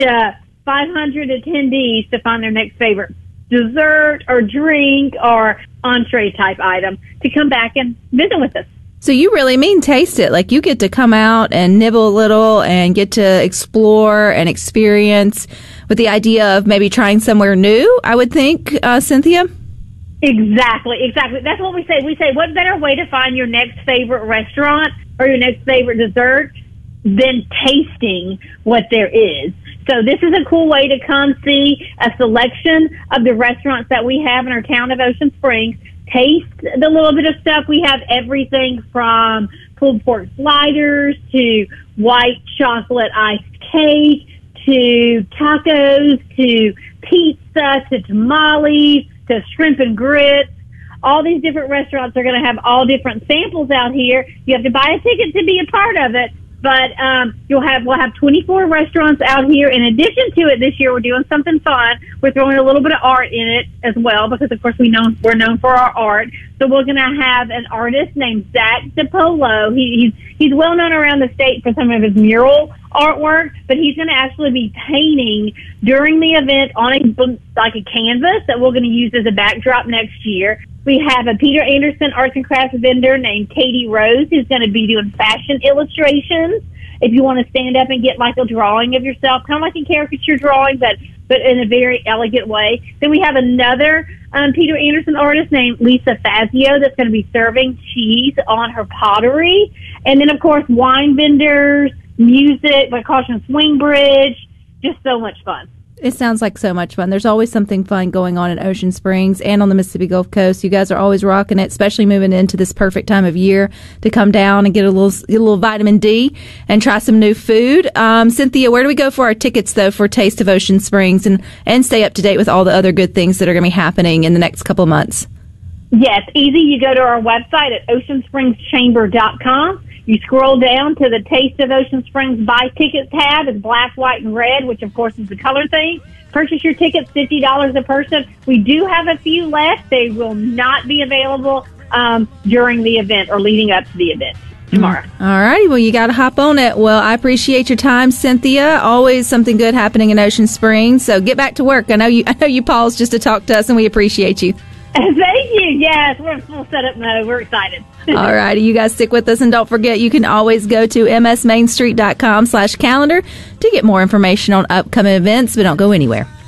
500 attendees to find their next favorite dessert or drink or entree type item to come back and visit with us. So you really mean taste it. Like you get to come out and nibble a little and get to explore and experience with the idea of maybe trying somewhere new, I would think, Cynthia? Exactly. That's what we say. We say, what better way to find your next favorite restaurant or your next favorite dessert than tasting what there is? So this is a cool way to come see a selection of the restaurants that we have in our town of Ocean Springs. Taste the little bit of stuff. We have everything from pulled pork sliders to white chocolate iced cake to tacos to pizza to tamales to shrimp and grits. All these different restaurants are going to have all different samples out here. You have to buy a ticket to be a part of it. But we'll have 24 restaurants out here. In addition to it, this year we're doing something fun. We're throwing a little bit of art in it as well because, of course, we're known for our art. So we're going to have an artist named Zach DiPolo. He's well known around the state for some of his mural artwork, but he's going to actually be painting during the event on a canvas that we're going to use as a backdrop next year. We have a Peter Anderson arts and crafts vendor named Katie Rose who's going to be doing fashion illustrations. If you want to stand up and get like a drawing of yourself, kind of like a caricature drawing, but in a very elegant way. Then we have another Peter Anderson artist named Lisa Fazio that's going to be serving cheese on her pottery. And then, of course, wine vendors, music, like Caution Swing Bridge, just so much fun. It sounds like so much fun. There's always something fun going on in Ocean Springs and on the Mississippi Gulf Coast. You guys are always rocking it, especially moving into this perfect time of year to come down and get a little vitamin D and try some new food. Cynthia, where do we go for our tickets, though, for Taste of Ocean Springs and stay up to date with all the other good things that are going to be happening in the next couple of months? Yes, easy. You go to our website at oceansprings.chamber.com. You scroll down to the Taste of Ocean Springs Buy Tickets tab. It's black, white, and red, which, of course, is the color theme. Purchase your tickets, $50 a person. We do have a few left. They will not be available during the event or leading up to the event tomorrow. All righty. Well, you got to hop on it. Well, I appreciate your time, Cynthia. Always something good happening in Ocean Springs. So get back to work. I know you paused just to talk to us, and we appreciate you. Thank you. Yes, we're in full setup mode. We're excited. All righty. You guys stick with us. And don't forget, you can always go to msmainstreet.com/calendar to get more information on upcoming events, but don't go anywhere.